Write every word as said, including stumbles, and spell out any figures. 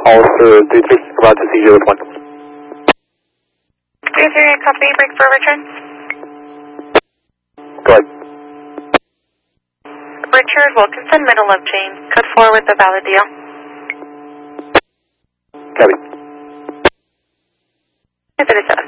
also three three, about to C zero with one. three three, copy, break for return. Go ahead. Richard Wilkinson, middle of chain. Code four with a valid deal. Copy. If it is a